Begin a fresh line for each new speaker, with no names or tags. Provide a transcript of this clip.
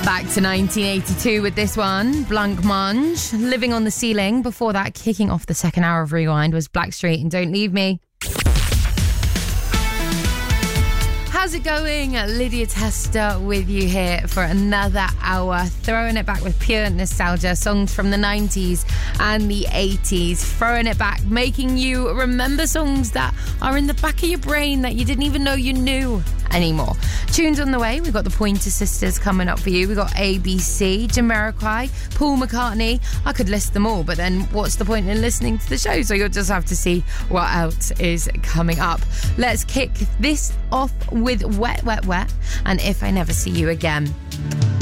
Back to 1982 with this one, Blancmange, Living on the Ceiling. Before that, kicking off the second hour of Rewind was Blackstreet and Don't Leave Me. How's it going? Lydia Tester with you here for another hour, throwing it back with pure nostalgia, songs from the 90s and the 80s, throwing it back, making you remember songs that are in the back of your brain that you didn't even know you knew anymore. Tunes on the way. We've got the Pointer Sisters coming up for you. We've got ABC, Jamiroquai, Paul McCartney. I could list them all, but then what's the point in listening to the show? So you'll just have to see what else is coming up. Let's kick this off with Wet, Wet, Wet and If I Never See You Again.